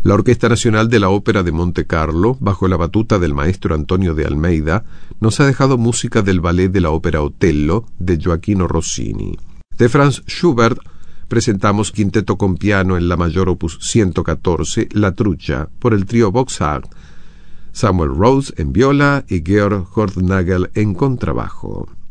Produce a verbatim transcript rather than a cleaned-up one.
La Orquesta Nacional de la Ópera de Monte Carlo, bajo la batuta del maestro Antonio de Almeida, nos ha dejado música del ballet de la ópera Otello de Gioachino Rossini. De Franz Schubert presentamos quinteto con piano en la mayor opus ciento catorce, La Trucha, por el trío Boxart, Samuel Rose en viola y Georg Hortnagel en contrabajo.